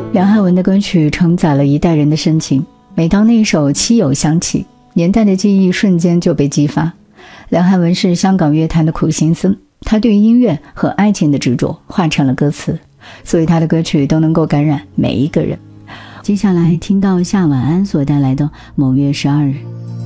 梁汉文的歌曲承载了一代人的深情，每当那首《七友》响起，年代的记忆瞬间就被激发。梁汉文是香港乐坛的苦心思，他对音乐和爱情的执着化成了歌词，所以他的歌曲都能够感染每一个人。接下来听到夏晚安所带来的《某月12日》。